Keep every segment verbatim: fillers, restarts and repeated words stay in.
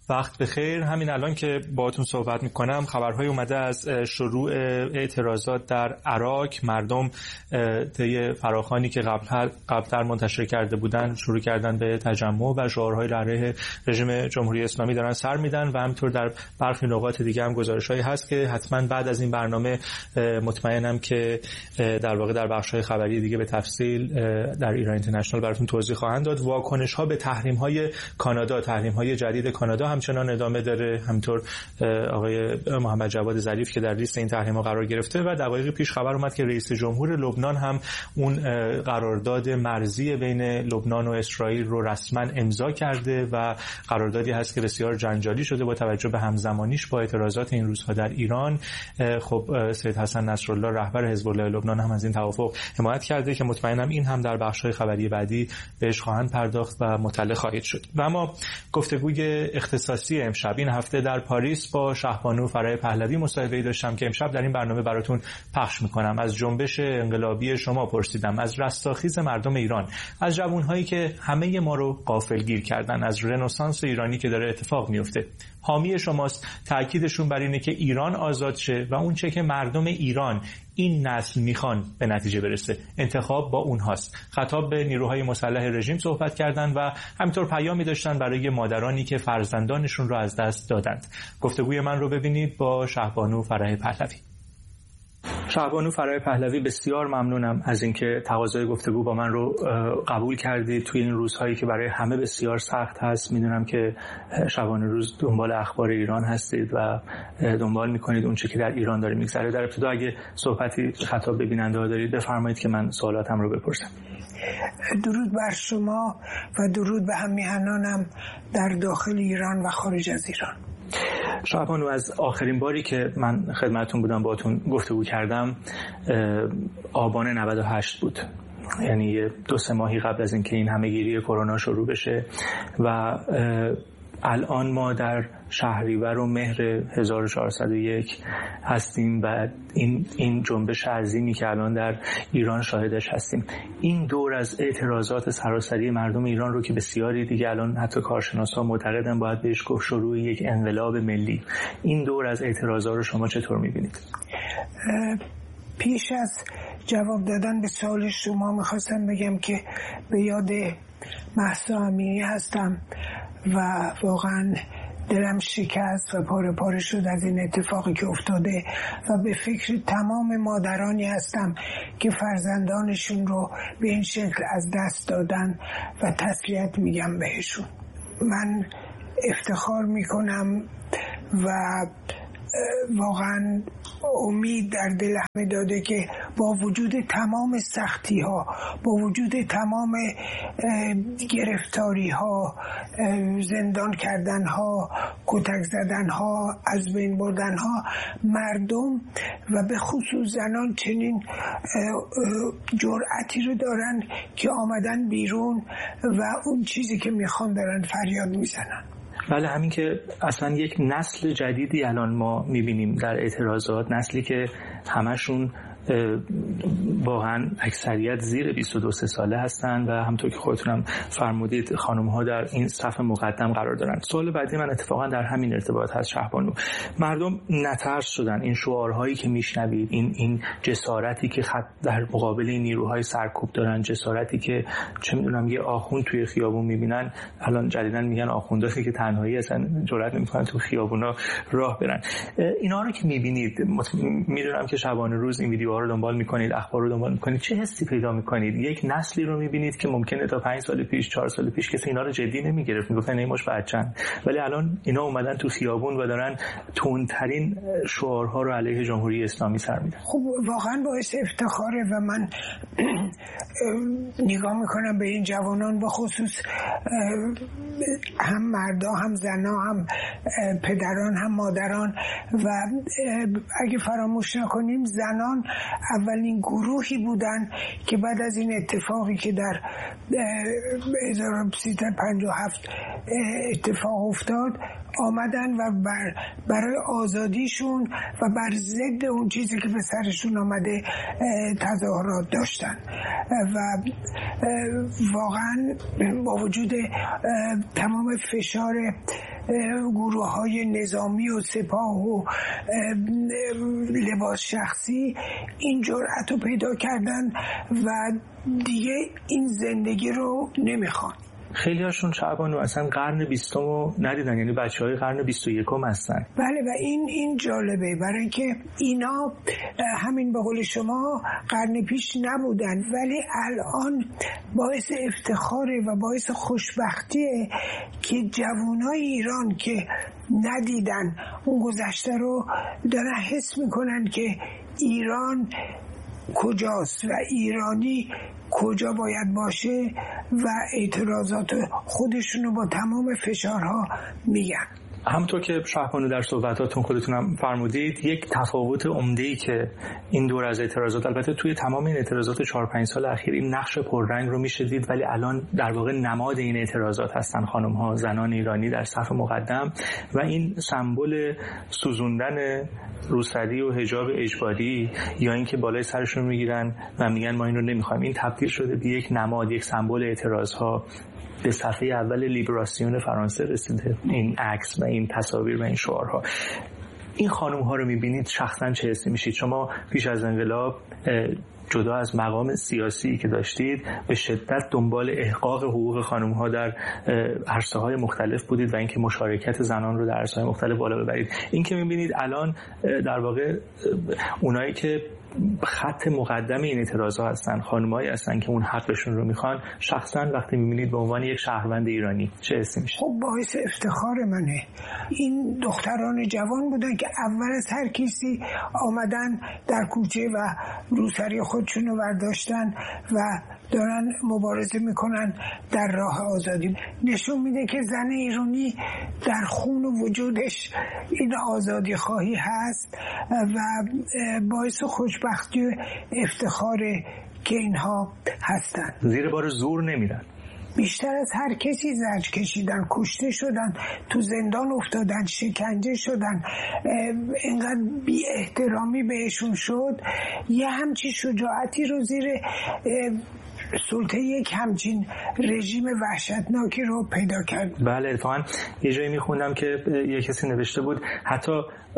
وقت بخیر. همین الان که باهاتون صحبت میکنم خبرهای اومده از شروع اعتراضات در عراق. مردم طی فراخوانی که قبل قبلتر منتشر کرده بودن شروع کردن به تجمع و شعارهای علیه رژیم جمهوری اسلامی دارن سر میدن و همینطور در برخی نقاط دیگه هم گزارش‌هایی هست که حتما بعد از این برنامه مطمئنم که در واقع در بخش‌های خبری دیگه به تفصیل در ایران اینترنشنال براتون توضیح خواهند داد. واکنش‌ها به تحریم‌های کانادا، تحریم‌های جدید کانادا همچنان ادامه داره. همینطور آقای محمد جواد ظریف که در لیست این تحریم‌ها قرار گرفته و دقایق پیش خبر اومد که رئیس جمهور لبنان هم اون قرارداد مرزی بین لبنان و اسرائیل رو رسما امضا کرده و قراردادی هست که بسیار جنجالی شده با توجه به همزمانیش با اعتراضات این روزها در ایران. خب سید حسن نصرالله رهبر حزب الله لبنان هم از این توافق حمایت کرده که مطمئنم این هم در بخش‌های خبری بعدی بهش خواهند پرداخت و مطلع خواهید شد. و اما گفتگوی اختصاصی امشب این هفته در پاریس با شهبانو فرح پهلوی مصاحبه‌ای داشتم که امشب در این برنامه براتون پخش می‌کنم. از جنبش انقلابی شما پرسیدم، از رستاخیز مردم ایران، از جوان‌هایی که همه ما رو غافلگیر کردن، از رنسانس ایرانی که داره اتفاق میفته. حامی شماست، تأکیدشون بر اینه که ایران آزاد شه و اون چه که مردم ایران این نسل میخوان به نتیجه برسه. انتخاب با اونهاست. خطاب به نیروهای مسلح رژیم صحبت کردن و همینطور پیامی داشتن برای مادرانی که فرزندانشون رو از دست دادند. گفتگوی من رو ببینید با شهبانو فرح پهلوی. شهبانو فرح پهلوی، بسیار ممنونم از اینکه تقاضای گفتگو با من رو قبول کردید توی این روزهایی که برای همه بسیار سخت هست. میدونم که شبانه روز دنبال اخبار ایران هستید و دنبال میکنید اون چه که در ایران داره میگذره. در ابتدا اگه صحبتی خطاب به بیننده ها دارید بفرمایید که من سوالاتم رو بپرسم. درود بر شما و درود به همیهنانم در داخل ایران و خارج از ایران. شهبانو، از آخرین باری که من خدمتتون بودم باهاتون گفتگو کردم آبان نود و هشت بود، یعنی دو سه ماهی قبل از اینکه این همهگیری کرونا شروع بشه و الان ما در شهریور و مهر هزار و چهارصد و یک هستیم و این این جنبش عظیمی که الان در ایران شاهدش هستیم. این دور از اعتراضات سراسری مردم ایران رو که بسیاری دیگه الان حتی کارشناسا معتقدن باید بهش گفت شروع یک انقلاب ملی، این دور از اعتراضات رو شما چطور می‌بینید؟ پیش از جواب دادن به سوال شما می‌خواستم بگم که به یاد مهسا امینی هستم و واقعا دلم شکست و پاره پاره شد از این اتفاقی که افتاده و به فکر تمام مادرانی هستم که فرزندانشون رو به این شکل از دست دادن و تسلیت میگم بهشون. من افتخار میکنم و واقعا امید در دل همه داده که با وجود تمام سختی ها، با وجود تمام گرفتاری ها، زندان کردن ها، کتک زدن ها، از بین بردن ها، مردم و به خصوص زنان چنین جرأتی رو دارن که آمدن بیرون و اون چیزی که میخوان دارن فریاد میزنن. بله، همین که اصلا یک نسل جدیدی الان ما میبینیم در اعتراضات، نسلی که همشون واقعا اکثریت زیر بیست و دو ساله هستن و همونطور که خودتونم فرمودید خانم ها در این صف مقدم قرار دارن. سوال بعدی من اتفاقا در همین ارتباط هست شهبانو. مردم نترس شدن، این شعارهایی که میشنوید، این این جسارتی که خط در مقابل این نیروهای سرکوب دارن، جسارتی که چه میدونم یه آخوند توی خیابون میبینن، الان جدیدن میگن آخوندایی که تنهایی اصلا جرئت نمیکنن تو خیابونا راه برن. اینا رو که میبینید، میدونم که شبانه روز این ویدیوها رو دنبال میکنید، اخبار رو دنبال میکنید، چه حسی پیدا میکنید؟ یک نسلی رو میبینید که ممکنه تا پنج سال پیش، چهار سال پیش کسی اینا رو جدی نمیگرفت، میگفتن این مش بچه‌ن، ولی الان اینا اومدن تو خیابون و دارن تندترین شعارها رو علیه جمهوری اسلامی سر میدن. خب واقعا باعث افتخاره و من نگاه میکنم به این جوانان، به خصوص هم مردا هم زنا هم پدران هم مادران و اگه فراموش نکنیم زنان اولین گروهی بودن که بعد از این اتفاقی که در هزار و سیصد و پنجاه و هفت اتفاق افتاد آمدن و بر برای آزادیشون و بر ضد اون چیزی که به سرشون آمده تظاهرات داشتن و واقعا با وجود تمام فشار گروه های نظامی و سپاه و لباس شخصی این جرأت رو پیدا کردن و دیگه این زندگی رو نمیخوان. خیلی هاشون شعبانو اصلا قرن بیستم رو ندیدن، یعنی بچه های قرن بیست و یکم هستن. بله و این این جالبه برای اینکه اینا همین به قول شما قرن پیش نبودن ولی الان باعث افتخاره و باعث خوشبختیه که جوانای ایران که ندیدن اون گذشته رو دارن حس میکنن که ایران کجاست و ایرانی کجا باید باشه و اعتراضات خودشونو با تمام فشارها میگن. همونطور که شهبانو در صحبتاتون خودتونم فرمودید یک تفاوت عمده‌ای که این دور از اعتراضات، البته توی تمام این اعتراضات چهار پنج سال اخیر این نقش پررنگ رو میشه دید ولی الان در واقع نماد این اعتراضات هستن خانم‌ها، زنان ایرانی در صف مقدم و این سمبل سوزوندن روسری و حجاب اجباری یا اینکه بالای سرشون میگیرن و میگن ما این رو نمیخوایم، این تبدیل شده به یک نماد، یک سمبل اعتراض‌ها. به صفحه اول لیبراسیون فرانسه رسیده این عکس و این تصاویر و این شعارها. این خانم ها رو میبینید شخصا چه حسی میشید؟ شما پیش از انقلاب جدا از مقام سیاسی که داشتید به شدت دنبال احقاق حقوق خانم ها در عرصه های مختلف بودید و اینکه مشارکت زنان رو در عرصه های مختلف بالا ببرید. این که میبینید الان در واقع اونایی که خط مقدم این اعتراضا هستن خانمایی هستن که اون حقشون رو میخوان، شخصا وقتی میبینید به عنوان یک شهروند ایرانی چه حسی میشه؟ خب باعث افتخار منه. این دختران جوان بودن که اول از هر کسی آمدن در کوچه و روسری خودشون رو برداشتن و دارن مبارزه میکنن در راه آزادی. نشون میده که زن ایرانی در خون و وجودش این آزادی خواهی هست و باعث خوشبختی و افتخاره که اینها هستن. زیر بار زور نمیرن. بیشتر از هر کسی زجر کشیدن، کشته شدن، تو زندان افتادن، شکنجه شدن، اینقدر بی احترامی بهشون شد. یه همچین شجاعتی رو زیر سلطه یک همچین رژیم وحشتناکی رو پیدا کرد. بله اتفاقا یه جایی میخوندم که یه کسی نوشته بود حتی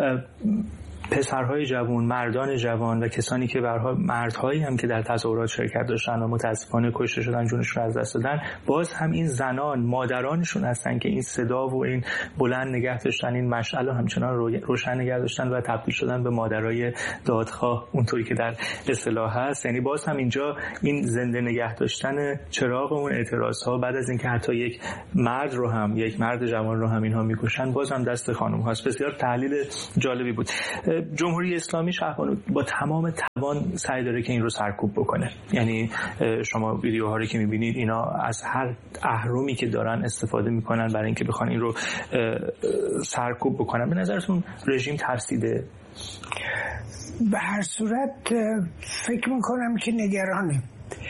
پسرهای جوان، مردان جوان و کسانی که برها مردهایی هم که در تظاهرات شرکت داشتن و متاسفانه کشته شدن، جونشون از دست دادن، باز هم این زنان مادرانشون هستن که این صدا و این بلند نگه داشتن، این مشعل همچنان روشن نگه داشتن و تبدیل شدن به مادرای دادخواه اونطوری که در اصطلاح هست. یعنی باز هم اینجا این زنده نگه داشتن چراغ اون اعتراض ها بعد از اینکه حتی یک مرد رو هم یک مرد جوان رو هم اینها میکشن باز هم دست خانم هاست. بسیار تحلیل جالبی بود. جمهوری اسلامی شهبانو با تمام توان سعی داره که این رو سرکوب بکنه. یعنی شما ویدیوها رو که میبینید اینا از هر اهرمی که دارن استفاده میکنن برای اینکه بخوان این رو سرکوب بکنن. به نظرتون رژیم ترسیده؟ به هر صورت فکر میکنم که نگرانه.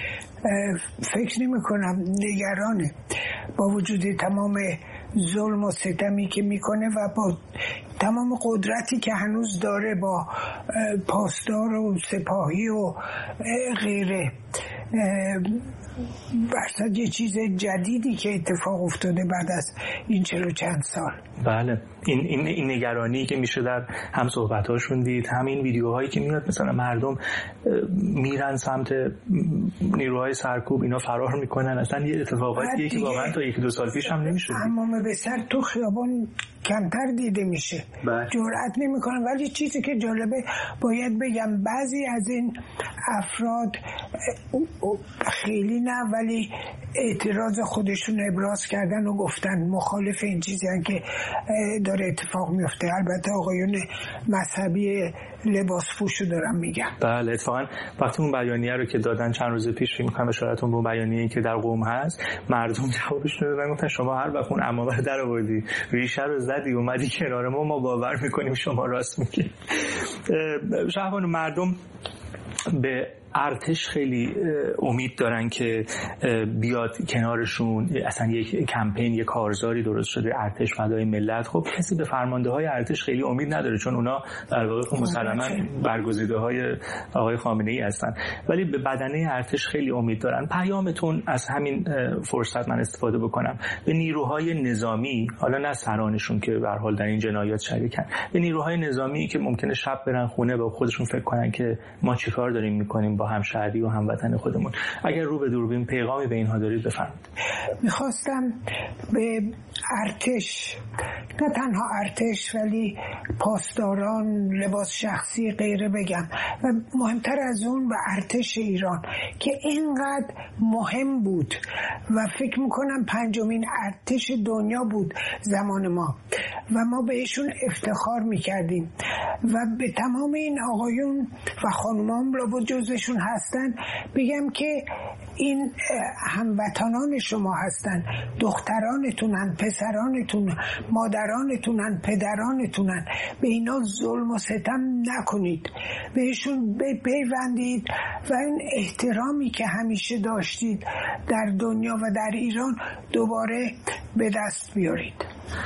فکر نمی کنم نگرانه با وجود تمام ظلم و ستمی که میکنه و با تمام قدرتی که هنوز داره با پاسدار و سپاهی و غیره. برصد یه چیز جدیدی که اتفاق افتاده بعد از این چهل و چند سال. بله این این این نگرانی که میشه در هم صحبتاشون دید، همین ویدیوهایی که میاد مثلا مردم میرن سمت نیروهای سرکوب اینا فرار میکنن، اصلا یه اتفاقاتیه که واقعا تا یک دو سال پیش هم نمیشد. امام به سر تو خیابان کمتر دیده میشه، جرئت نمیکنن. ولی چیزی که جالبه باید بگم بعضی از این افراد خیلی نه ولی اعتراض خودشون ابراز کردن و گفتن مخالف این چیزی هم که داره اتفاق میفته. البته آقایون مذهبی لباس پوشو دارم میگم. بله اتفاقا وقتی اون بیانیه رو که دادن چند روز پیش فکر می‌کنم اشارتون به اون بیانیه‌ای که در قم هست، مردم جوابش دادن گفتن شما هر وقت اون عمامه رو در آوردی ریشه رو زدی اومدی کنار ما ما باور میکنیم شما راست میگی. شهبانو مردم به ارتش خیلی امید دارن که بیاد کنارشون، اصلا یک کمپین، یک کارزاری درست شده ارتش فدای ملت. خب کسی به فرمانده های ارتش خیلی امید نداره، چون اونا در واقع مسلما برگزیده های آقای خامنه ای هستن، ولی به بدنه ارتش خیلی امید دارن. پیامتون از همین فرصت من استفاده بکنم به نیروهای نظامی، حالا نه سرانشون که به هر حال در این جنایات شریکن، به نیروهای نظامی که ممکنه شب برن خونه با خودشون فکر کنن که ما چیکار داریم میکنیم با همشهری و هموطن خودمون، اگر رو به دوربین پیغامی به اینها دارید بفرمایید. میخواستم به ارتش، نه تنها ارتش ولی پاسداران، لباس شخصی غیره بگم، و مهمتر از اون به ارتش ایران که اینقدر مهم بود و فکر میکنم پنجمین ارتش دنیا بود زمان ما و ما بهشون افتخار میکردیم و به تمام این آقایون و خانومان لابد جزشون هستن بگم که این هموطنان شما هستن، دخترانتونن، پسرانتونن، مادرانتونن، پدرانتونن. به اینا ظلم و ستم نکنید، بهشون بپیوندید و این احترامی که همیشه داشتید در دنیا و در ایران دوباره به دست بیارید.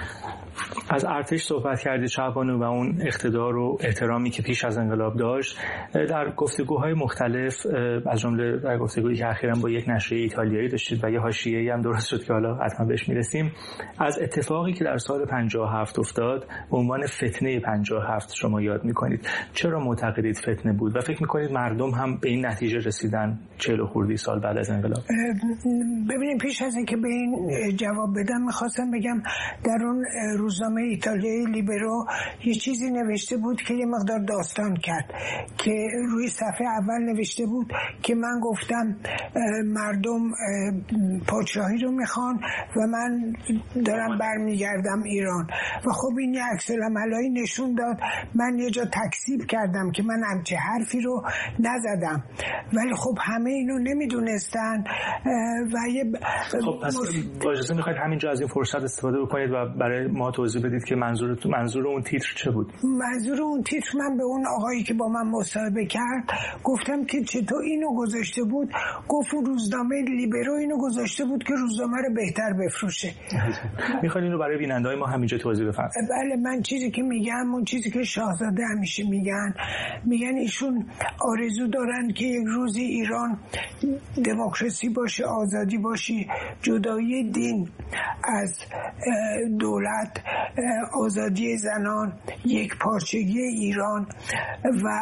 از ارتش صحبت کردید شعبانو و اون اقتدار و احترامی که پیش از انقلاب داشت. در گفتگوهای مختلف، از جمله در گفتگویی که اخیراً با یک نشریه ایتالیایی داشتید و یه حاشیه‌ای هم درست شد که حالا حتما بهش میرسیم، از اتفاقی که در سال پنجاه و هفت افتاد به عنوان فتنه پنجاه و هفت شما یاد میکنید. چرا معتقدید فتنه بود و فکر میکنید مردم هم به این نتیجه رسیدن چهل و خردی سال بعد از انقلاب؟ ببینید، پیش از اینکه به این جواب بدم میخواستم بگم در اون روزنامه ایتالیایی لیبرو یه چیزی نوشته بود که یه مقدار داستان کرد، که روی صفحه اول نوشته بود که من گفتم مردم پادشاهی رو میخوان و من دارم برمیگردم ایران و خب این یه عکس العملایی نشون داد. من یه جا تکذیب کردم که من همچه حرفی رو نزدم، ولی خب همه اینو نمیدونستن و یه خب پس با اجازه میخواید همینجا از این فرصت استفاده بکنید و برای ما توضیح بدید که منظور منظور اون تیتر چه بود؟ منظور اون تیتر، من به اون آقایی که با من مصاحبه کرد گفتم که چطور اینو گذاشته بود. گفت روزنامه لیبرو اینو گذاشته بود که روزنامه رو بهتر بفروشه. میخواید اینو برای بیننده‌های ما همینجا توضیح بفرمایید؟ بله، من چیزی که میگم اون چیزی که شاهزاده همیشه میگن، میگن ایشون آرزو دارن که یک روزی ایران دموکراسی باشه، آزادی باشه، جدایی دین از دولت، آزادی زنان، یک پارچگی ایران. و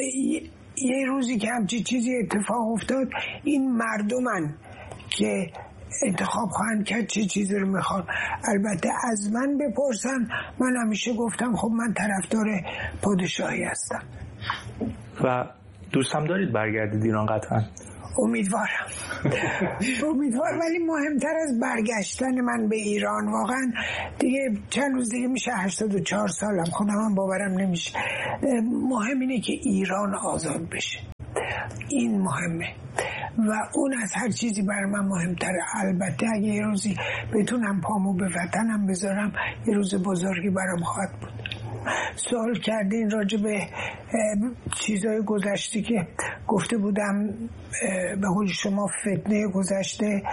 یه روزی که همچی چیزی اتفاق افتاد، این مردمن که انتخاب خواهند کرد چه چیزی رو میخوان. البته از من بپرسن، من همیشه گفتم خب من طرفدار پادشاهی هستم. و دوستم دارید برگردید ایران؟ قطعا امیدوارم امیدوارم ولی مهمتر از برگشتن من به ایران، واقعا دیگه چند روز دیگه میشه هشتاد و چهار سالم، خودم هم باورم نمیشه. مهم اینه که ایران آزاد بشه، این مهمه و اون از هر چیزی برای من مهمتره. البته اگه یه روزی بتونم پامو به وطنم بذارم، یه روز بزرگی برام خواهد بود. سوال کردین راجع به چیزهای گذشته که گفته بودم، به قول شما فتنه گذشته.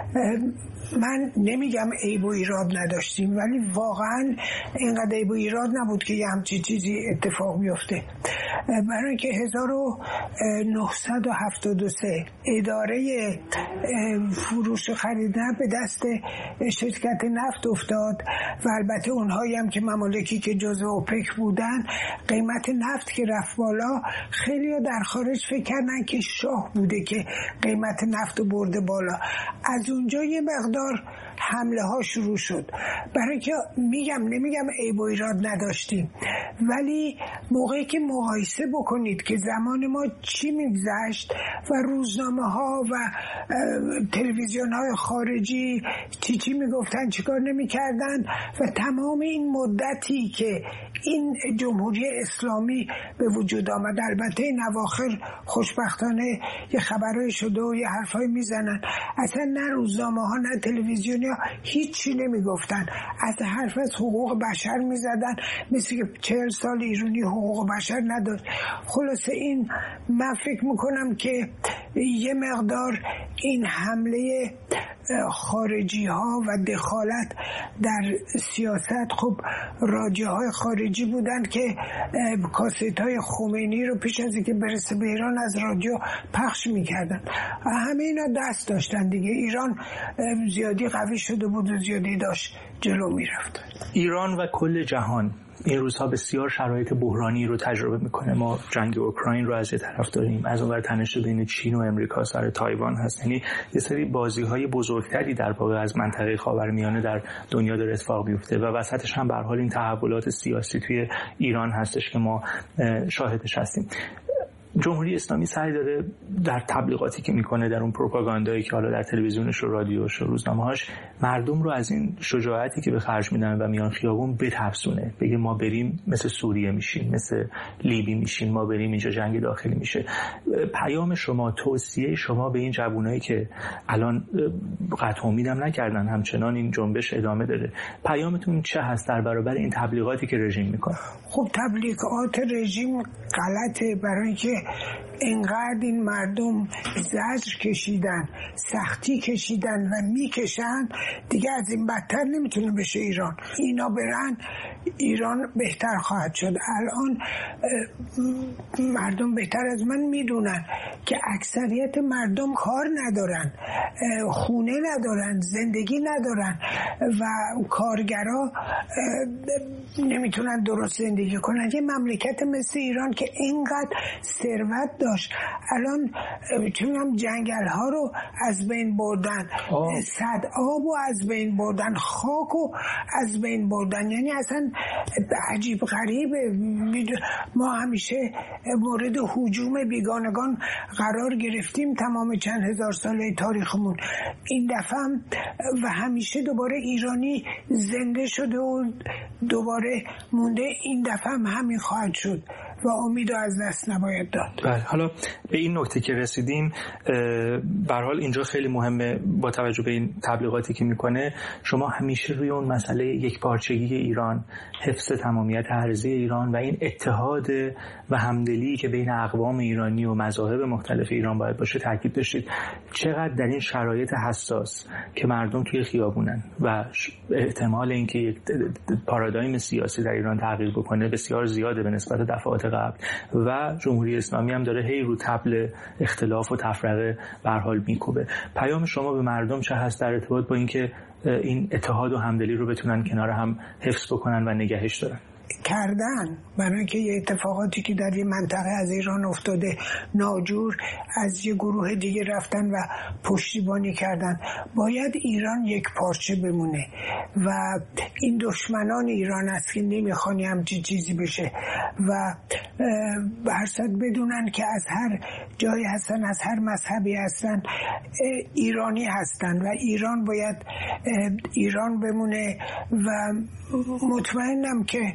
من نمیگم عیب و ایراد نداشتیم، ولی واقعا اینقدر عیب و ایراد نبود که یه همچین چیزی اتفاق بیفته. برای اینکه هزار و نهصد و هفتاد و سه اداره فروش خریدن به دست شرکت نفت افتاد و البته اونهایی هم که ممالکی که جزو اوپک بودن، قیمت نفت که رفت بالا، خیلی ها در خارج فکر کردن که شاه بوده که قیمت نفت رو برده بالا. از اونجا یه مقدار حمله ها شروع شد. برای که میگم نمیگم عیب و ایراد نداشتیم، ولی موقعی که مقایسه بکنید که زمان ما چی میگذشت و روزنامه ها و تلویزیون های خارجی چی چی میگفتن، چی کار نمیکردن، و تمام این مدتی که این جمهوری اسلامی به وجود آمد. البته این اواخر خوشبختانه یه خبرهای شده و یه حرفای میزنن، اصلا نه روزنامه ها نه تلویزیونی ها هیچی نمیگفتن، از حرف از حقوق بشر میزدن، مثل که چهل سال ایرانی حقوق بشر نداشت. خلاصه این من فکر میکنم که یه مقدار این حمله خارجی ها و دخالت در سیاست، خب راجع های خارجی بودن که کاست های خمینی رو پیش از اینکه برسه به ایران از رادیو پخش میکردن. همه اینا دست داشتن دیگه. ایران زیادی قوی شده بود و زیادی داشت جلو میرفت. ایران و کل جهان این روزها بسیار شرایط بحرانی رو تجربه میکنه. ما جنگ اوکراین رو از یه طرف داریم، از اونور تنش بین چین و امریکا سر تایوان هست، یعنی یه سری بازی‌های بزرگتری در واقع از منطقه خاورمیانه در دنیا داره اتفاق میفته و وسطش هم به هر حال این تحولات سیاسی توی ایران هستش که ما شاهدش هستیم. جمهوری اسلامی سعی داره در تبلیغاتی که میکنه، در اون پروپاگاندایی که حالا در تلویزیونش و رادیوش و روزنامه‌هاش، مردم رو از این شجاعتی که به خرج میدن و میان خیابون بترسونه، بگه ما بریم مثل سوریه میشیم، مثل لیبی میشیم، ما بریم اینجا جنگ داخلی میشه. پیام شما، توصیه شما به این جوانایی که الان قطع امیدم نکردن، همچنان این جنبش ادامه داره، پیامتون چه هست در برابر این تبلیغاتی که رژیم میکنه؟ خب تبلیغات رژیم غلطه، برای اینکه اینقدر این مردم زجر کشیدن، سختی کشیدن و میکشن، دیگه از این بدتر نمیتونه بشه ایران. اینا برن ایران بهتر خواهد شد. الان مردم بهتر از من میدونن که اکثریت مردم کار ندارن، خونه ندارن، زندگی ندارن و کارگرا نمیتونن درست زندگی کنن. یه مملکت مثل ایران که اینقدر ثروت داشت، الان چونم جنگل ها رو از بین بردن، سد آب رو از بین بردن، خاک رو از بین بردن. یعنی اصلا عجیب غریبه. ما همیشه مورد هجوم بیگانگان قرار گرفتیم تمام چند هزار ساله تاریخمون. این دفعه هم و همیشه دوباره ایرانی زنده شده و دوباره مونده. این دفعه هم همین خواهد شد و امید از دست نباید داد. بله، حالا به این نکته که رسیدیم، به هر حال اینجا خیلی مهمه با توجه به این تبلیغاتی که میکنه، شما همیشه روی اون مسئله یک پارچگی ایران، حفظ تمامیت ارضی ایران و این اتحاد و همدلی که بین اقوام ایرانی و مذاهب مختلف ایران باید باشه تاکید داشتید. چقدر در این شرایط حساس که مردم توی خیابونن و احتمال اینکه یک پارادایم سیاسی در ایران تغییر بکنه بسیار زیاده به نسبت دفعات قبل و جمهوری اسلامی هم داره هی رو طبل اختلاف و تفرقه به هر حال میکوبه، پیام شما به مردم چه هست در ارتباط با اینکه این اتحاد و همدلی رو بتونن کنار هم حفظ بکنن و نگهش دارن؟ کردن، برای اینکه یه اتفاقاتی که در یه منطقه از ایران افتاده ناجور از یه گروه دیگه رفتن و پشتیبانی کردن. باید ایران یک پارچه بمونه و این دشمنان ایران است که نمیخوان همچین چیزی بشه و برصد بدونن که از هر جایی هستن، از هر مذهبی هستن، ایرانی هستن و ایران باید ایران بمونه و مطمئنم که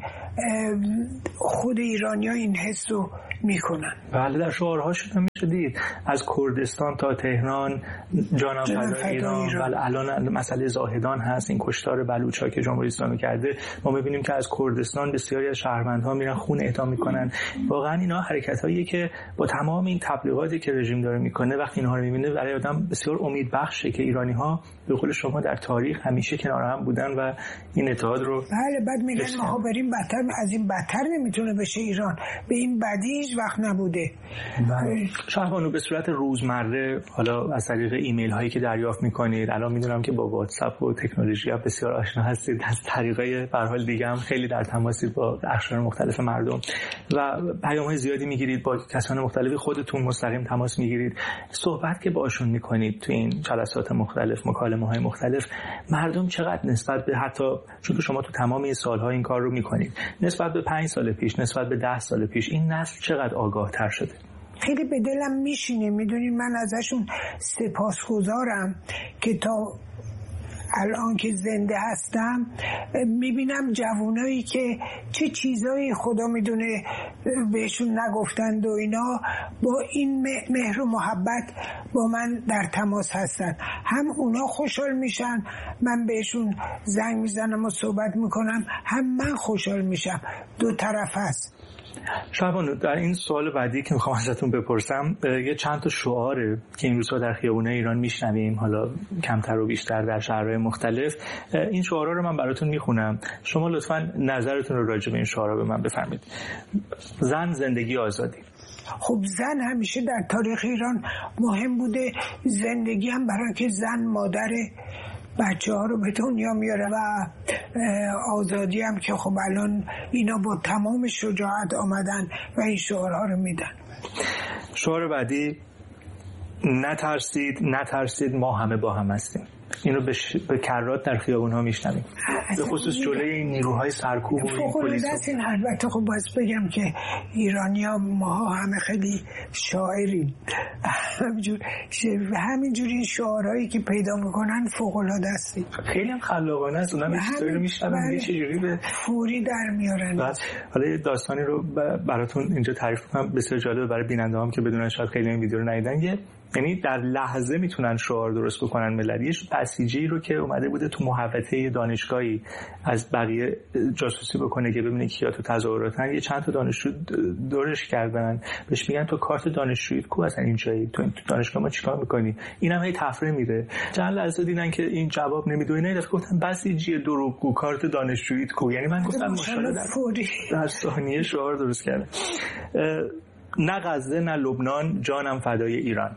خود ایرانی‌ها این حس رو میکنن. بله، در شعارهاشون هم میشه دید از کردستان تا تهران جانم فدای ایران. بله، الان مسئله زاهدان هست، این کشتار بلوچ‌ها که جمهوری اسلامی کرده. ما می‌بینیم که از کردستان بسیاری از شهروندها میرن خون اعدام میکنن. واقعا اینا حرکت‌هایی که با تمام این تبلیغاتی که رژیم داره میکنه، وقتی اینها رو می‌بینه برای آدم بسیار امیدبخشه که ایرانی‌ها به قول شما در تاریخ همیشه کنار هم بودن و این اتحاد رو. بله، بعد میگن ما بریم بدتر، از این بدتر نمیتونه بشه ایران، به این بدی هیچ وقت نبوده. شهبانو، به صورت روزمره حالا از طریق ایمیل هایی که دریافت میکنید، الان میدونم که با واتساپ و تکنولوژی ها بسیار آشنا هستید، از طریقای به هر حال دیگه هم خیلی در تماسید با اقشار مختلف مردم و پیام های زیادی میگیرید، با کسان مختلفی خودتون مستقیم تماس میگیرید. صحبت که باشون میکنید تو این جلسات مختلف، مکالمه های مختلف، مردم چقدر نسبت به، حتی چون که شما تو تمام این سالها این کار رو میکنید، نسبت به پنج سال پیش، نسبت به ده سال پیش، این نسل چقدر آگاه تر شده؟ خیلی به دلم میشینه. میدونین من ازشون سپاسگزارم که تا الان که زنده هستم میبینم جوانایی که چه چیزایی خدا میدونه بهشون نگفتند و اینا با این مهر و محبت با من در تماس هستن. هم اونا خوشحال میشن، من بهشون زنگ میزنم و صحبت میکنم، هم من خوشحال میشم. دو طرف هست. شعبان، در این سوال بعدی که میخوام ازتون بپرسم، یه چند تا شعاره که این روزها در خیابونای ایران میشنویم، حالا کمتر و بیشتر در شهرهای مختلف، این شعارها رو من براتون میخونم، شما لطفاً نظرتون رو راجع به این شعارها به من بفرمایید. زن، زندگی، آزادی. خب زن همیشه در تاریخ ایران مهم بوده، زندگی هم برای که زن مادر بچه ها رو به دنیا میاره و آزادی هم که خب الان اینا با تمام شجاعت آمدن و این شعارها رو میدن. شعار بعدی، نترسید نترسید ما همه با هم هستیم. این رو به, ش... به کرات در خیابون ها میشنویم، به خصوص جلوی این نیروهای سرکوب و این پلیس. این البته خب باید بگم که ایرانیا ما همه خیلی شاعریم، همینجور همینجور این شعارهایی که پیدا میکنن فوق العاده است، خیلی هم خلاقانه است. اونم چیزایی رو میشنویم یه چجوری به فوری در میارن. حالا داستانی رو براتون اینجا تعریف کنم بسیار جالبه برای بیننده‌هام که بدونن، شاید خیلی این ویدیو رو ندیدن. یه یعنی در لحظه میتونن شعار درست بکنن مللی. یه بسیجی رو که اومده بوده تو محوطه دانشگاهی از بقیه جاسوسی بکنه که ببینه کیا تو تظاهراتن، یه چند تا دانشجو دورش کردن، بهش میگن تو کارت دانشجویی کو هستن اینجایی، تو این دانشگاه ما چیکار میکنی؟ اینم هی تفره میره. چند لحظه دیدن که این جواب نمیده، اینا دفعه گفتن بسیجی دروغگو، کارت دانشجویی کو. یعنی من گفتم ماشاءالله در, در ثانیه شعار درست کرده. نه غزه نه لبنان، جانم فدای ایران.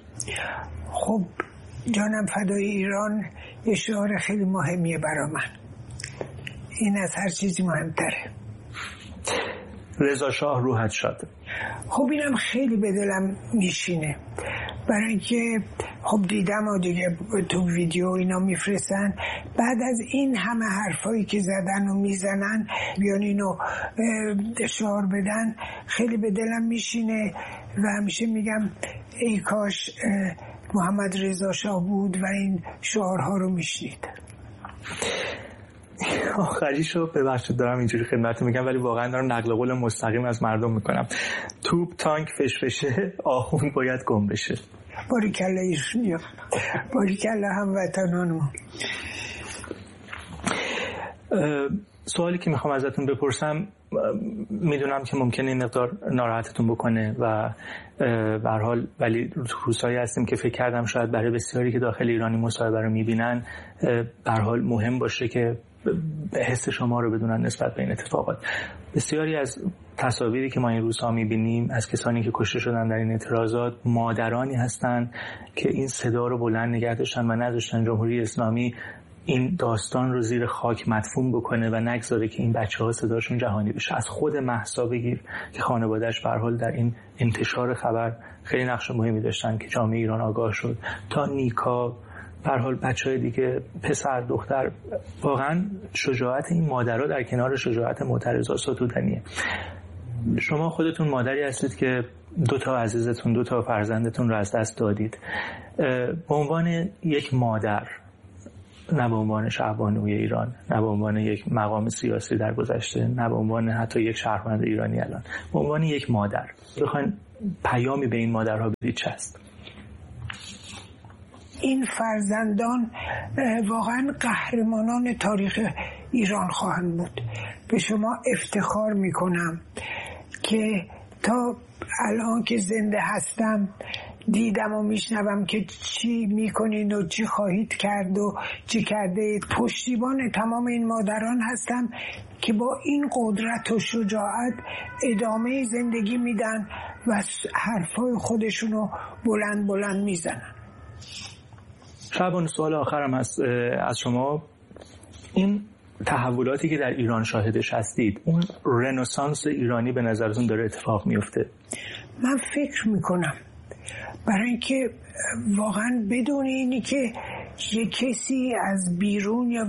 خب جانم فدای ایران یه شعار خیلی مهمیه برای من، این از هر چیزی مهمتره. رضا شاه روحت شاد. خب اینم خیلی به دلم میشینه، برای اینکه خب دیدم و دیگه تو ویدیو اینا میفرستن، بعد از این همه حرفایی که زدن و میزنن بیان اینو شعار بدن، خیلی به دلم میشینه و همیشه میگم ای کاش محمد رضا شاه بود و این شعارها رو میشنید. آخریشو ببخشید دارم اینجوری خدمتتون میگم، ولی واقعا دارم نقل قول مستقیم از مردم میکنم. توپ تانک فشفشه، آخوند باید گم بشه. باریکلا ایشونیا، باریکلا هموطنانم. سوالی که میخوام ازتون بپرسم، میدونم که ممکنه این مقدار ناراحتتون بکنه و به هر حال ولی روزایی هستیم که فکر کردم شاید برای بسیاری که داخل ایرانی مصاحبه رو میبینن به هر حال مهم باشه که حس شما رو بدونن نسبت به این اتفاقات. بسیاری از تصاویری که ما این روزها میبینیم از کسانی که کشته شدن در این اعتراضات، مادرانی هستن که این صدا رو بلند نگه داشتن و نذاشتن جمهوری اسلامی این داستان رو زیر خاک مدفون بکنه و نگذاره که این بچه‌ها صداشون جهانی بشه. از خود مهسا بگیر که خانواده‌اش به هر حال در این انتشار خبر خیلی نقش مهمی داشتن که جامعه ایران آگاه شد، تا نیکا، به هر حال بچه‌های دیگه، پسر دختر. واقعا شجاعت این مادرها در کنار شجاعت معترضا ستودنیه. شما خودتون مادری هستید که دو تا عزیزتون، دو تا فرزندتون رو از دست دادید. به عنوان یک مادر، نه به عنوان شهبانوی ایران، نه به عنوان یک مقام سیاسی در گذشته، نه به عنوان حتی یک شهروند ایرانی الان، به عنوان یک مادر بخواین پیامی به این مادرها بدید چه است؟ این فرزندان واقعا قهرمانان تاریخ ایران خواهند بود. به شما افتخار میکنم که تا الان که زنده هستم دیدم و میشنوم که چی میکنین و چی خواهید کرد و چی کرده اید. پشتیبان تمام این مادران هستم که با این قدرت و شجاعت ادامه زندگی میدن و حرفای خودشونو بلند بلند میزنن. شعبان، سوال آخرم هست از شما. این تحولاتی که در ایران شاهدش هستید، اون رنسانس ایرانی به نظرتون داره اتفاق میفته؟ من فکر میکنم، برای اینکه واقعا بدون اینی که یک کسی از بیرون یا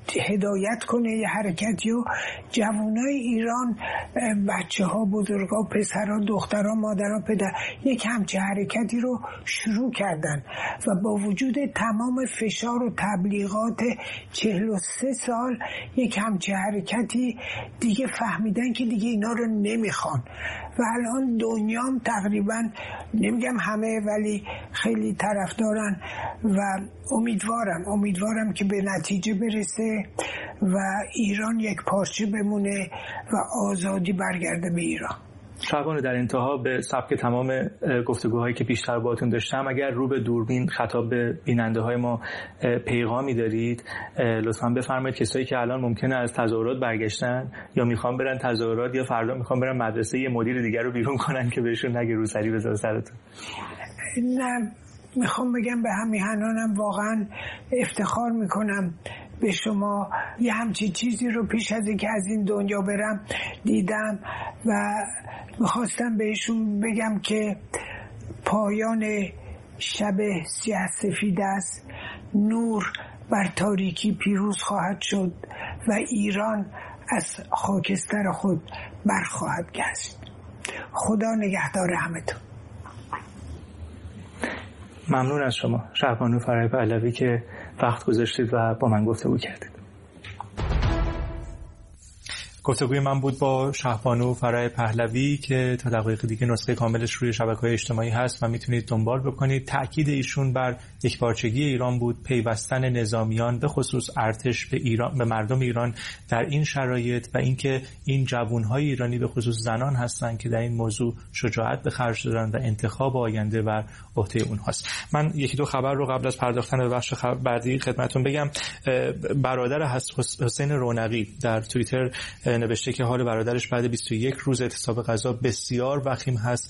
هدایت کنه یه حرکتی و جوانای ایران، بچه ها، بزرگ ها، پسر ها، دختر ها، مادر ها، پدر، یک همچه حرکتی رو شروع کردن و با وجود تمام فشار و تبلیغات چهل و سه سال یک همچه حرکتی دیگه فهمیدن که دیگه اینا رو نمیخوان و الان دنیام تقریبا، نمیگم همه ولی خیلی طرفدارن و امیدوارم امیدوارم که به نتیجه برسه و ایران یک پارچه بمونه و آزادی برگرده به ایران. شعبان، در انتها به سبک تمام گفتگوهایی که پیشتر باهاتون داشتم، اگر رو به دوربین خطاب به بیننده های ما پیغامی دارید لطفاً بفرمایید. کسایی که الان ممکنه از تظاهرات برگشتن یا میخوان برن تظاهرات یا فردا میخوان برن مدرسه، یه مدیر دیگر رو بیرون کنن که بهشون نگه روسری بذاره سرتون. نه، میخوام بگم به همیهنانم واقعا افتخار میکنم به شما. یه همچین چیزی رو پیش از اینکه از این دنیا برم دیدم و میخواستم بهشون بگم که پایان شب سیاه سفید است، نور بر تاریکی پیروز خواهد شد و ایران از خاکستر خود برخواهد گشت. خدا نگهدار همتون. ممنون از شما شهربانو فرای پهلوی که وقت گذاشتید و با من گفتگو کردید. گفتگوی من بود با شهربانو فرای پهلوی که تا دقایق دیگه نسخه کاملش روی شبکه‌های اجتماعی هست و میتونید دنبال بکنید. تأکید ایشون بر یکپارچگی ایران بود، پیوستن نظامیان به خصوص ارتش به ایران، به مردم ایران در این شرایط و اینکه این جوانهای ایرانی به خصوص زنان هستند که در این موضوع شجاعت به خرج دادن و انتخاب آینده بر عهده اونهاست. من یکی دو خبر رو قبل از پرداختن به بخش بعدی خدمتتون بگم. برادر حسین رونقی در توییتر نوشته که حال برادرش بعد بیست و یک روز اعتصاب غذا بسیار وخیم هست،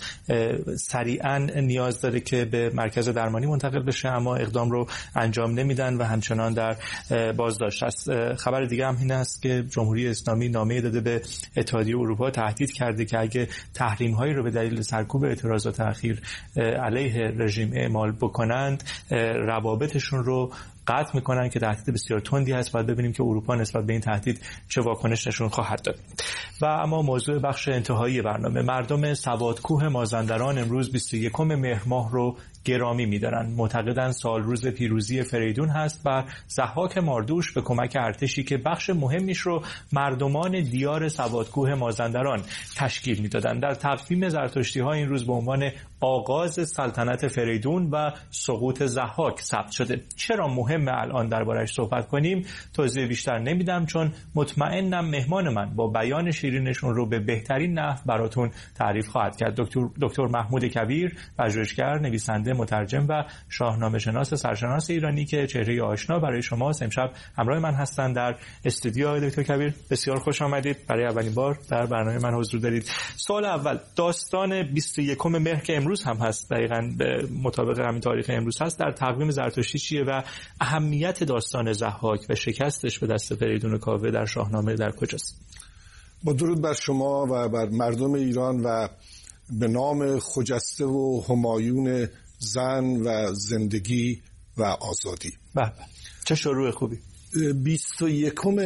سریعا نیاز داره که به مرکز درمانی منتقل بشه اما اقدام رو انجام نمیدن و همچنان در بازداشت است. خبر دیگه هم این است که جمهوری اسلامی نامه داده به اتحادیه اروپا، تهدید کرده که اگه تحریم هایی رو به دلیل سرکوب اعتراضات اخیر علیه رژیم اعمال بکنند روابطشون رو قطع میکنن که تهدید بسیار تندی هست. باید ببینیم که اروپا نسبت به این تهدید چه واکنش نشون خواهد داد. و اما موضوع بخش انتهایی برنامه، مردم سوادکوه مازندران امروز بیست و یکم مهر ماه رو گرامی می‌دارن. معتقدن سال روز پیروزی فریدون هست و ضحاک ماردوش به کمک ارتشی که بخش مهمیش رو مردمان دیار سوادکوه مازندران تشکیل می‌دادن در تقویم زرتشتی‌ها این روز به عنوان آغاز سلطنت فریدون و سقوط ضحاک ثبت شده. چرا مهمه الان درباره‌اش صحبت کنیم؟ توضیح بیشتر نمیدم چون مطمئنم مهمان من با بیان شیرینشون رو به بهترین نحو براتون تعریف خواهد کرد. دکتر دکتر محمود کبیر، پژوهشگر، نویسنده، مترجم و شاهنامه شناس سرشناس ایرانی که چهره آشنا برای شما امشب همراه من هستند در استودیو. دکتر کبیر بسیار خوش آمدید. برای اولین بار در برنامه من حضور دارید. سوال اول، داستان بیست و یکم مهر که امروز هم هست، دقیقاً به مطابق همین تاریخ امروز هست، در تقویم زرتشتی چیه و اهمیت داستان ضحاک و شکستش به دست فریدون کاوه در شاهنامه در کجاست؟ با درود بر شما و بر مردم ایران و به نام خجسته و همایون زن و زندگی و آزادی. بله، چه شروع خوبی. بیست و یکم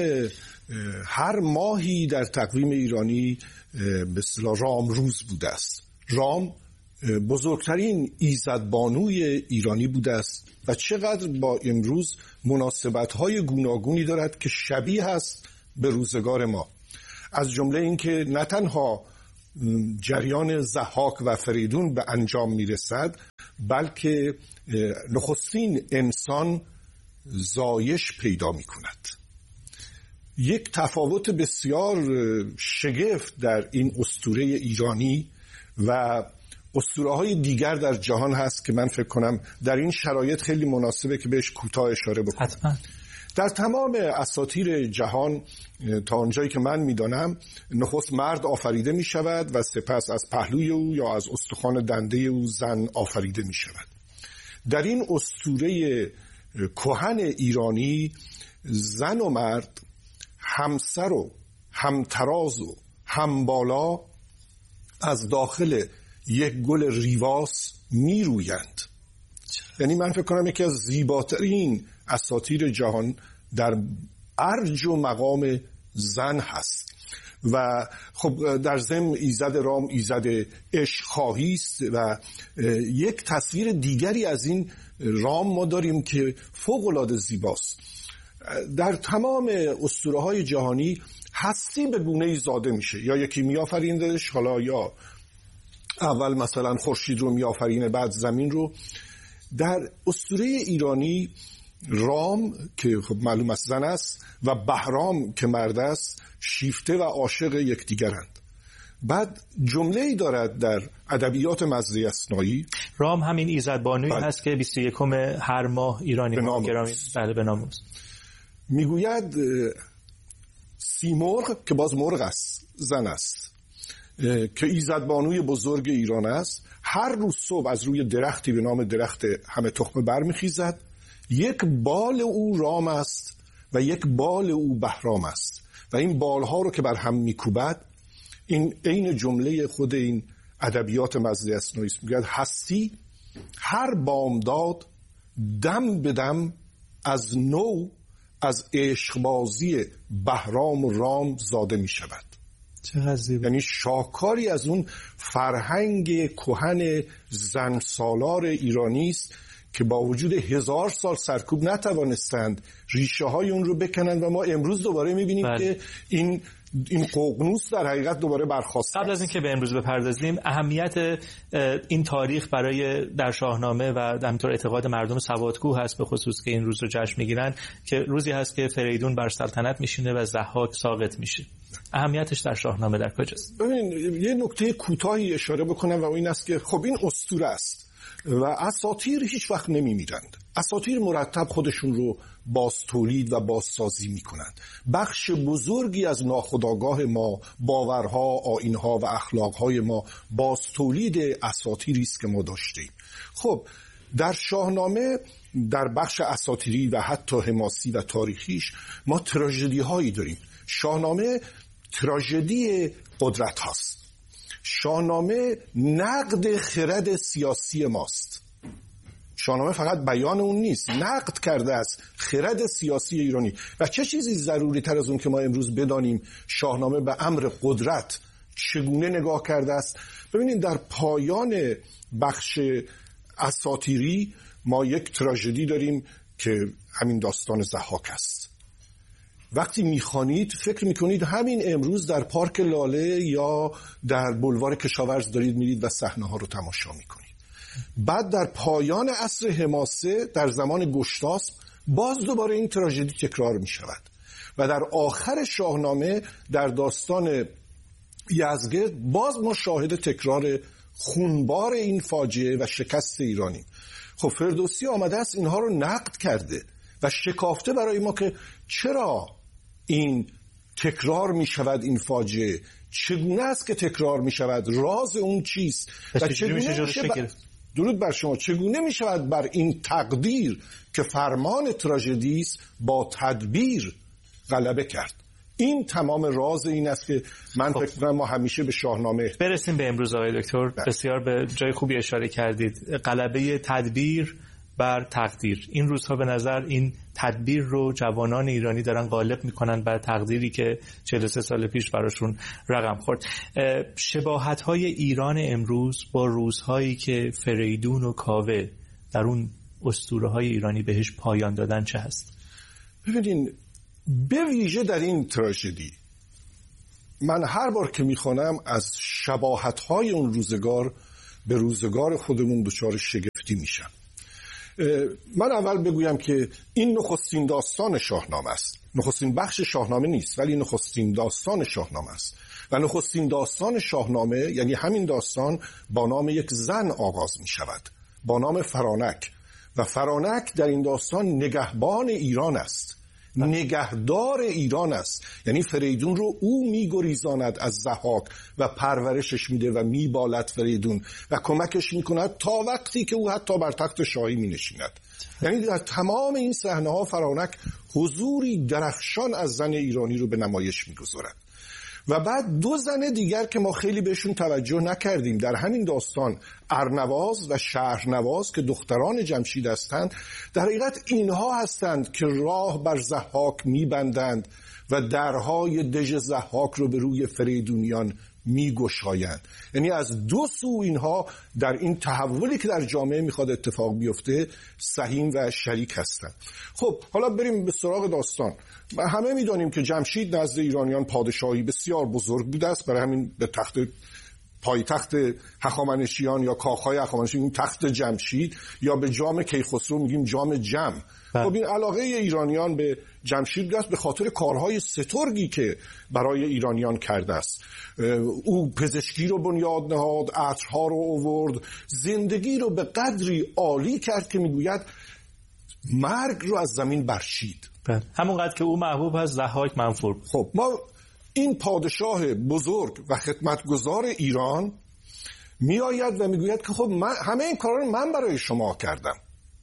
هر ماهی در تقویم ایرانی به اصطلاح رام روز بوده است. رام بزرگترین ایزدبانوی ایرانی بوده است و چقدر با امروز مناسبت‌های گوناگونی دارد که شبیه است به روزگار ما. از جمله اینکه نه تنها جریان ضحاک و فریدون به انجام میرسد بلکه نخستین انسان زایش پیدا میکند. یک تفاوت بسیار شگفت در این اسطوره ایرانی و اسطوره‌های دیگر در جهان هست که من فکر کنم در این شرایط خیلی مناسبه که بهش کوتاه اشاره بکنم. حتما. در تمام اساطیر جهان تا آنجایی که من میدانم نخست مرد آفریده می شود و سپس از پهلوی او یا از استخوان دنده او زن آفریده می شود. در این اسطوره کهن ایرانی زن و مرد همسر و همتراز و همبالا از داخل یک گل ریواس می رویند. یعنی من فکر کنم یکی از زیباترین اساطیر جهان در ارج و مقام زن هست. و خب در ضمن ایزد رام ایزد عشق خواهی است و یک تصویر دیگری از این رام ما داریم که فوق العاده زیباست. در تمام اسطوره‌های جهانی هستی به گونه‌ای زاده میشه، یا یکی میآفریندش، حالا یا اول مثلا خورشید رو میآفرینه بعد زمین رو. در اسطوره ایرانی رام که خب معلوم است زن است و بهرام که مرد است شیفته و عاشق یکدیگرند. بعد جمله‌ای دارد در ادبیات مزری اثنایی، رام همین ایزدبانویی هست که بیست و یکم هر ماه ایرانی ها گرامی بله به نام است. میگوید سیمرغ که باز مرغ است، زن است، که ایزدبانوی بزرگ ایران است، هر روز صبح از روی درختی به نام درخت همه تخمه برمیخیزد. یک بال او رام است و یک بال او بهرام است و این بالها رو که بر هم میکوبد، این عین جمله خود این ادبیات مزری اثنایی است. میگه هستی هر بامداد دم به دم از نو از عشقبازی بهرام و رام زاده می شود. چقدر زیبا. یعنی شاکاری از اون فرهنگ کهن زن سالار ایرانی است که با وجود هزار سال سرکوب نتوانستند ریشه های اون رو بکنند و ما امروز دوباره میبینیم بله. که این این ققنوس در حقیقت دوباره برخاسته. قبل از اینکه به امروز بپردازیم، اهمیت این تاریخ برای در شاهنامه و همینطور اعتقاد مردم سوادکو هست، به خصوص که این روز رو جشن میگیرن که روزی هست که فریدون بر سلطنت میشینه و ضحاک ساقط میشه. اهمیتش در شاهنامه در کجاست؟ ببین یه نکته کوتاهی اشاره بکنم و این است که خب این اسطوره است و اساطیر هیچ وقت نمیمیرند. اساطیر مرتب خودشون رو باز تولید و بازسازی میکنند. بخش بزرگی از ناخودآگاه ما، باورها، آیینها و اخلاقهای ما باز تولید اساطیری است که ما داشتیم. خب در شاهنامه در بخش اساطیری و حتی حماسی و تاریخیش ما تراژدی هایی داریم. شاهنامه تراژدی قدرت هاست. شاهنامه نقد خرد سیاسی ماست. شاهنامه فقط بیان اون نیست، نقد کرده است خرد سیاسی ایرانی. و چه چیزی ضروری تر از اون که ما امروز بدانیم شاهنامه به امر قدرت چگونه نگاه کرده است؟ ببینید در پایان بخش اساطیری ما یک تراژدی داریم که همین داستان ضحاک است. وقتی میخوانید فکر میکنید همین امروز در پارک لاله یا در بلوار کشاورز دارید میرید و صحنه ها رو تماشا میکنید. بعد در پایان عصر حماسه در زمان گشتاسپ باز دوباره این تراژدی تکرار میشود و در آخر شاهنامه در داستان یزدگرد باز ما شاهد تکرار خونبار این فاجعه و شکست ایرانیم. خب فردوسی آمده است اینها رو نقد کرده و شکافته برای ما که چرا این تکرار می شود، این فاجعه چگونه است که تکرار می شود، راز اون چیست و چگونه میشه ب... درود بر شما چگونه می شود بر این تقدیر که فرمان تراژدی است با تدبیر غلبه کرد. این تمام راز این است که من فکر کنم ما همیشه به شاهنامه برسیم. به امروز آقای دکتر بسیار به جای خوبی اشاره کردید، غلبه تدبیر بر تقدیر. این روزها به نظر این تدبیر رو جوانان ایرانی دارن غالب میکنن بر تقدیری که چهل و سه سال پیش براشون رقم خورد. شباهت‌های ایران امروز با روزهایی که فریدون و کاوه در اون اسطوره‌های ایرانی بهش پایان دادن چه هست؟ ببینین به ویژه در این تراژدی من هر بار که میخوانم از شباهت‌های اون روزگار به روزگار خودمون دچار شگفتی میشم. من اول بگویم که این نخستین داستان شاهنامه است. نخستین بخش شاهنامه نیست ولی نخستین داستان شاهنامه است و نخستین داستان شاهنامه یعنی همین داستان با نام یک زن آغاز می شود، با نام فرانک. و فرانک در این داستان نگهبان ایران است، نگهدار ایران است. یعنی فریدون رو او میگریزاند از ضحاک و پرورشش میده و میبالد فریدون و کمکش میکند تا وقتی که او حتی بر تخت شاهی مینشیند. یعنی در تمام این صحنه ها فرانک حضوری درخشان از زن ایرانی رو به نمایش میگذارد. و بعد دو زن دیگر که ما خیلی بهشون توجه نکردیم در همین داستان، ارنواز و شهرنواز که دختران جمشید هستند، در حقیقت اینها هستند که راه بر ضحاک میبندند و درهای دژ ضحاک رو به روی فریدونیان میگشایند. یعنی از دو سو اینها در این تحولی که در جامعه میخواد اتفاق بیفته سهیم و شریک هستند. خب حالا بریم به سراغ داستان. همه میدونیم که جمشید نزد ایرانیان پادشاهی بسیار بزرگ بوده است، برای همین به تخت پایتخت هخامنشیان یا کاخهای هخامنشیان این تخت جمشید، یا به جام کیخسرو میگیم جام جم. خب این علاقه ایرانیان به جمشید است به خاطر کارهای سترگی که برای ایرانیان کرده است. او پزشکی رو بنیاد نهاد، عطرها رو آورد، زندگی رو به قدری عالی کرد که میگوید مرگ رو از زمین برشید. همونقدر که او محبوب هست ضحاک منفور. خب ما این پادشاه بزرگ و خدمتگزار ایران میآید و میگوید که خب من همه این کارا رو من برای شما کردم،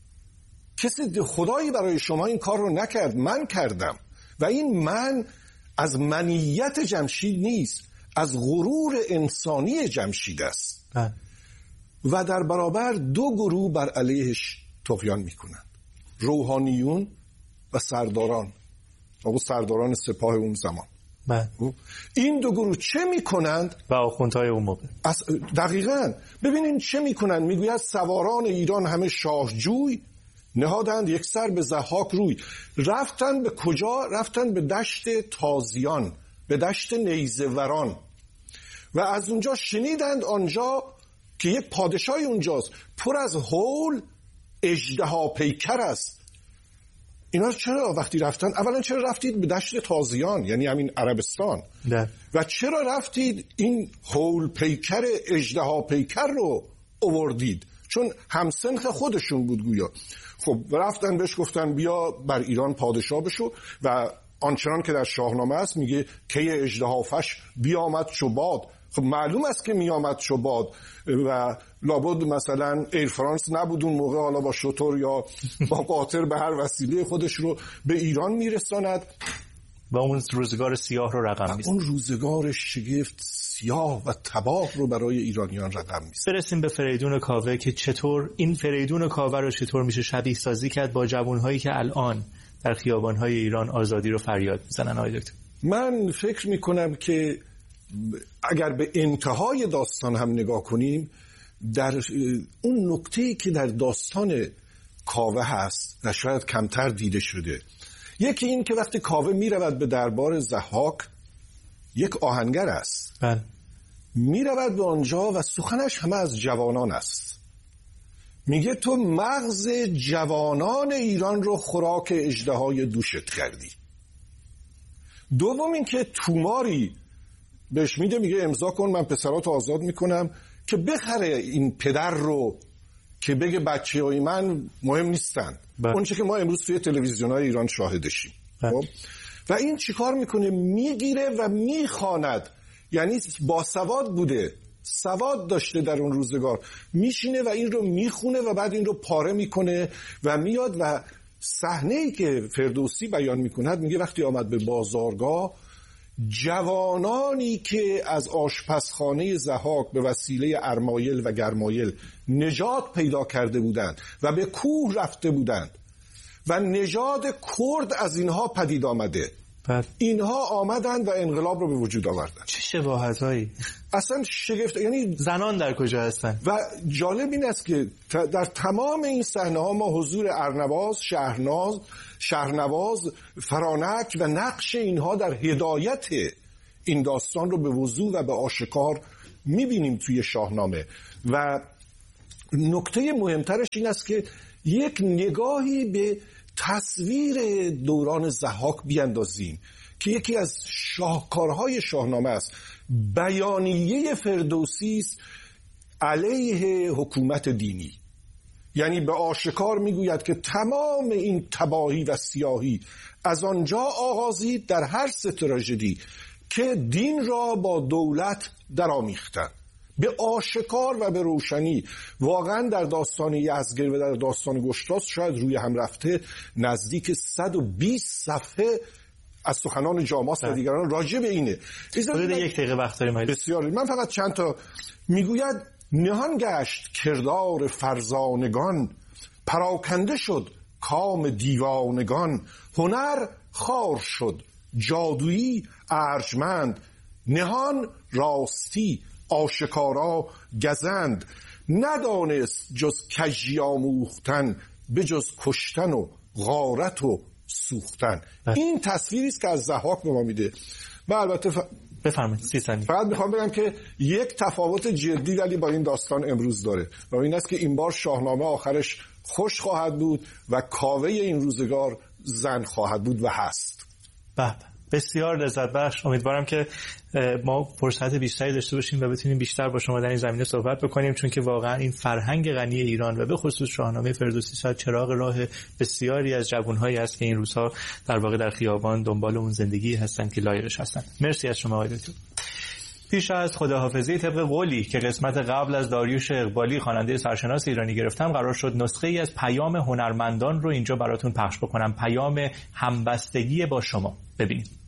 کسی خدایی برای شما این کار رو نکرد، من کردم. و این من از منیت جمشید نیست، از غرور انسانی جمشید است. اه. و در برابر دو گروه بر علیهش طغیان میکنند، روحانیون و سرداران، و سرداران سپاه اون زمان. بله. این دو گروه چه میکنند؟ و آخوندهای اون موقع. دقیقاً ببینین چه میکنند. میگوید سواران ایران همه شاهجوی نهادند یک سر به ضحاک روی. رفتن به کجا؟ رفتن به دشت تازیان، به دشت نیزه وران، و از اونجا شنیدند آنجا که یک پادشاهی اونجاست پر از هول اژدها پیکر است. اینا چرا وقتی رفتن؟ اولا چرا رفتید به دشت تازیان، یعنی همین عربستان ده. و چرا رفتید این هول پیکر اژدها پیکر رو آوردید؟ چون همسنخ خودشون بود گویا. خب رفتن بهش گفتن بیا بر ایران پادشاه بشو، و آنچنان که در شاهنامه است میگه کی اژدهافش بیامد چو باد. خب معلوم است که میامد چو باد، و لابد مثلا ایر فرانس نبود اون موقع، حالا با شتر یا با قاطر به هر وسیله خودش رو به ایران میرساند و اون روزگار سیاه رو رقم میزنه. اون روزگار شگفت سیاه و تباه رو برای ایرانیان رقم میزنه. برسیم به فریدون کاوه که چطور این فریدون کاوه رو چطور میشه شبیه سازی کرد با جوانهایی که الان در خیابانهای ایران آزادی رو فریاد میزنن. آقای دکتر، من فکر میکنم که اگر به انتهای داستان هم نگاه کنیم، در اون نکته‌ای که در داستان کاوه هست و شاید کمتر دیده شده، یکی این که وقتی کاوه میرود به دربار ضحاک، یک آهنگر است. بله. میرود به آنجا و سخنش همه از جوانان است. میگه تو مغز جوانان ایران رو خوراک اژدهای دوشت کردی. دوم این که توماری بهش میده، میگه امضا کن من پسراتو آزاد میکنم که بخره این پدر رو که بگه بچه های من مهم نیستن. اون چه که ما امروز توی تلویزیون های ایران شاهدشیم. و این چیکار میکنه؟ میگیره و میخواند، یعنی باسواد بوده، سواد داشته در اون روزگار، میشینه و این رو میخونه و بعد این رو پاره میکنه و میاد. و صحنه‌ای که فردوسی بیان میکند میگه وقتی آمد به بازارگاه، جوانانی که از آشپزخانه ضحاک به وسیله ارمایل و گرمایل نجات پیدا کرده بودند و به کوه رفته بودند و نژاد کرد از اینها پدید آمده، بله. اینها آمدند و انقلاب رو به وجود آوردند. چه شباهتایی! اصلا شگفت. یعنی زنان در کجا هستن؟ و جالب این است که در تمام این صحنه ها ما حضور ارنواز، شهرناز، شهرنواز، فرانک و نقش اینها در هدایت این داستان رو به وضوح و به آشکار میبینیم توی شاهنامه. و نکته مهمترش این است که یک نگاهی به تصویر دوران ضحاک بیاندازیم که یکی از شاهکارهای شاهنامه است. بیانیه فردوسی است علیه حکومت دینی، یعنی به آشکار میگوید که تمام این تباهی و سیاهی از آنجا آغازید در هر سه تراژدی که دین را با دولت درآمیختند. به آشکار و به روشنی. واقعا در داستان یزدگرد و در داستان گشتاسپ شاید روی هم رفته نزدیک صد و بیست صفحه از سخنان جاماس و دیگران راجع به اینه. حدود یک دقیقه وقت داریم. بسیار. من فقط چند تا میگوید نهان گشت کردار فرزانگان، پراکنده شد کام دیوانگان، هنر خار شد جادویی ارجمند، نهان راستی آشکارا گزند، ندانست جز کژی آموختن، به جز کشتن و غارت و سوختن. این تصویری است که از ضحاک به ما میده. و البته ف... بفرمایید سی ثانیه. فقط میخوام بگم که یک تفاوت جدی ولی با این داستان امروز داره و این است که این بار شاهنامه آخرش خوش خواهد بود و کاوه این روزگار زن خواهد بود و هست. بله، بسیار لذت بخش. امیدوارم که ما فرصت بیشتری داشته باشیم و بتونیم بیشتر با شما در این زمینه صحبت بکنیم، چون که واقعا این فرهنگ غنی ایران و به خصوص شاهنامه فردوسی شاید چراغ راه بسیاری از جوانهایی است که این روزها در واقع در خیابان دنبال اون زندگی هستن که لایقش هستن. مرسی از شما آقای دکتر. پیش از خداحافظی طبق قولی که قسمت قبل از داریوش اقبالی خواننده سرشناس ایرانی گرفتم، قرار شد نسخه ای از پیام هنرمندان رو اینجا براتون پخش بکنم. پیام همبستگی با شما. ببینید.